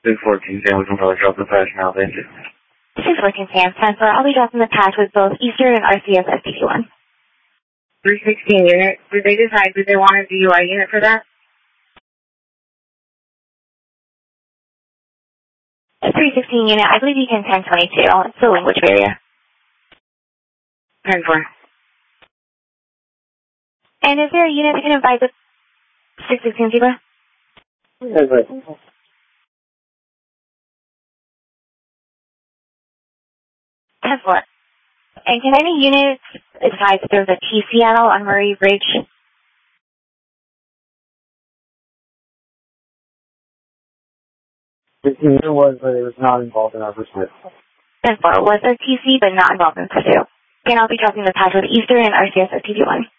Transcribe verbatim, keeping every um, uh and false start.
six fourteen Sam, we can probably drop the patch now, thank you. six fourteen Sam, ten four, I'll be dropping the patch with both Eastern and R C S S T P one. three sixteen unit, did they decide, did they want a D U I unit for that? three sixteen unit, I believe you can ten twenty-two, it's the language barrier. ten four. And is there a unit that can advise the six sixteen Zebra? Yes, right. ten four. And can any units advise if there's a T C at all on Murray Bridge? The unit was, but it was not involved in our pursuit. ten four. Was a T C, but not involved in pursuit. Again, I'll be dropping the patch with Eastern and R C S S T P one.